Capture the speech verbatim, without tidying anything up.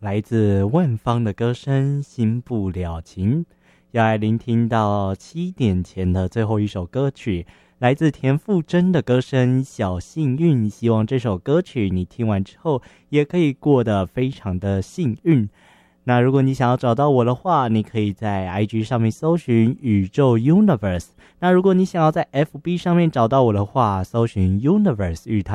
来自万芳的歌声《新不了情》，要来聆听到七点前的最后一首歌曲，来自田馥甄的歌声《小幸运》。希望这首歌曲你听完之后也可以过得非常的幸运。那如果你想要找到我的话，你可以在 I G 上面搜寻宇宙 Universe。那如果你想要在 F B 上面找到我的话，搜寻 Universe 与